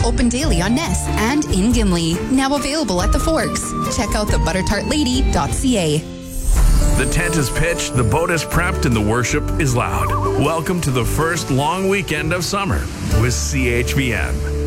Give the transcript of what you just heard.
open daily on Ness and in Gimli. Now available at the Forks. Check out thebuttertartlady.ca. The tent is pitched, the boat is prepped, and the worship is loud. Welcome to the first long weekend of summer with CHVN.